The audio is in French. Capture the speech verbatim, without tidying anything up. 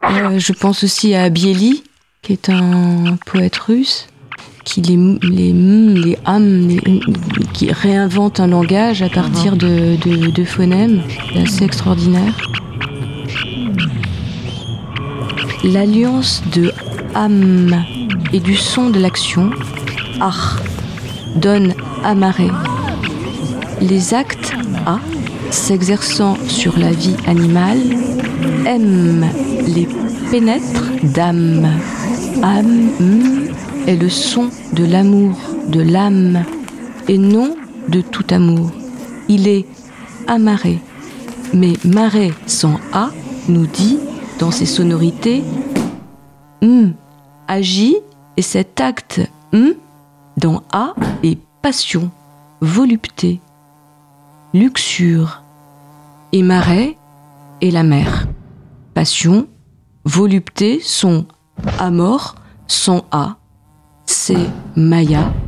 Euh, je pense aussi à Bieli, qui est un poète russe, qui les les les âmes, les, qui réinvente un langage à partir de, de, de phonèmes. C'est assez extraordinaire. L'alliance de âme et du son de l'action, ar, donne amarré. Les actes a, s'exerçant sur la vie animale, m, les pénètrent d'âme. Âme est le son de l'amour, de l'âme, et non de tout amour. Il est amarré, mais maré sans a nous dit, dans ses sonorités, m agit, et cet acte m dans a est passion, volupté, luxure, et marais est la mer. Passion, volupté sont amor sans a, c'est Maya,